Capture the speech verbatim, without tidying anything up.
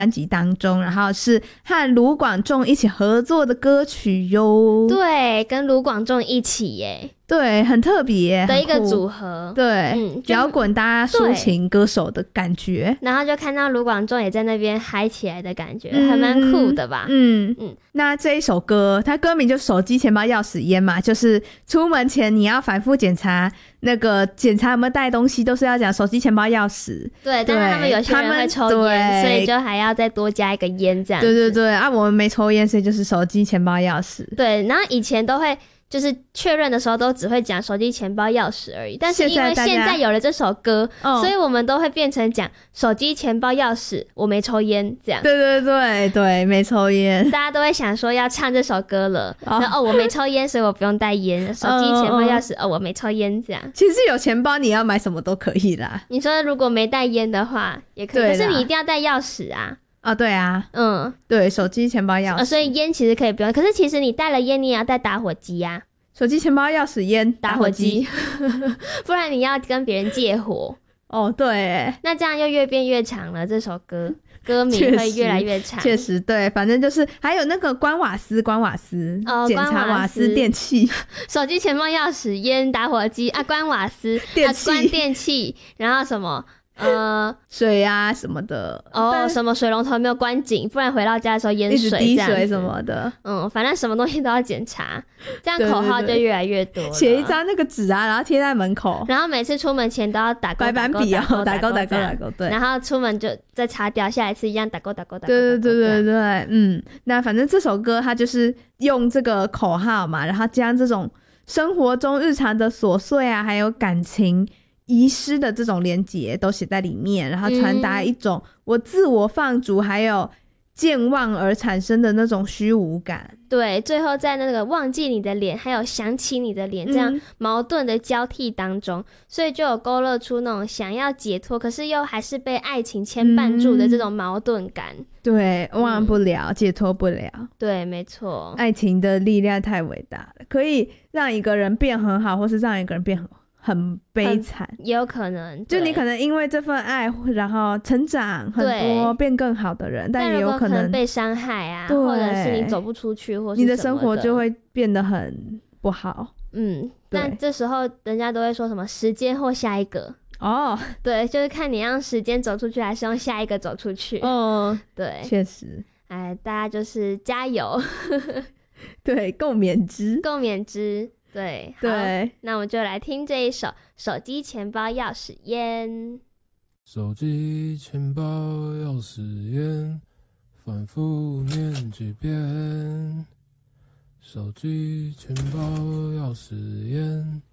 专辑当中，然后是和卢广仲一起合作的歌曲哟。 对，跟卢广仲一起耶， 对，很特别的一个组合。 对， 嗯， 摇滚搭抒情歌手的感觉。 然后就看到卢广仲也在那边嗨起来的感觉，嗯、还蛮酷的吧？ 嗯嗯。那这一首歌，它歌名就手机、钱包、钥匙、烟嘛，就是出门前你要反复检查，那个检查有没有带东西，都是要讲手机、钱包、钥匙。 对，但是他们有些人会抽烟，所以就还要再多加一个烟这样子。 对对对，啊，我们没抽烟，所以就是手机、钱包、钥匙。 对，然后以前都会。就是确认的时候都只会讲手机、钱包、钥匙而已，但是因为现在有了这首歌，所以我们都会变成讲手机、钱包、钥匙，我没抽烟这样。 对对对对，没抽烟。 大家都会想说要唱这首歌了，哦然后哦我没抽烟，所以我不用带烟。手机、钱包、钥匙，哦我没抽烟这样。 其实有钱包，你要买什么都可以啦。 你说如果没带烟的话也可以，可是你一定要带钥匙啊。 啊、哦，对啊， 嗯， 对，手机、钱包、钥匙、 呃，所以烟其实可以不用，可是其实你带了烟，你也要带打火机啊。 手机、钱包、钥匙、烟、 打火机，不然你要跟别人借火。 哦，对， 那这样又越变越长了。这首歌歌名会越来越长。 确实，对，反正就是还有那个关瓦斯，关瓦斯， 哦， 检查瓦斯电器， 手机、钱包、钥匙、烟、打火机啊，关瓦斯， 电器， 啊、关电器，然后什么？呃， 水啊什么的哦，什么水龙头没有关紧，不然回到家的时候淹水这样子， 一直滴水什么的。 嗯，反正什么东西都要检查，这样口号就越来越多了。 写一张那个纸啊，然后贴在门口， 然后每次出门前都要打勾白板笔哦，打勾打勾打勾，对。 然后出门就再擦掉，下一次一样打勾打勾打勾。 对对对对对，嗯，那反正这首歌它就是用这个口号嘛，然后将这种生活中日常的琐碎啊，还有感情遗失的这种连结都写在里面，然后传达一种我自我放逐还有健忘而产生的那种虚无感。 对，最后在那个忘记你的脸还有想起你的脸这样矛盾的交替当中、嗯、所以就有勾勒出那种想要解脱可是又还是被爱情牵绊住的这种矛盾感、嗯、 对，忘不了、嗯、解脱不了。 对，没错， 爱情的力量太伟大了，可以让一个人变很好，或是让一个人变很很悲惨， 也有可能， 就你可能因为这份爱然后成长很多变更好的人，但也有可能, 可能被伤害啊，或者是你走不出去或是什么的， 你的生活就会变得很不好。 嗯，但这时候人家都会说什么时间或下一个哦， 对，就是看你用时间走出去还是用下一个走出去。 嗯， 对， 确实， 哎，大家就是加油对，共勉之共勉之。对对， 那我们就来听这一首手机、钱包、钥匙、烟。 手机、钱包、钥匙、烟，反复念几遍。手机、钱包、钥匙、烟，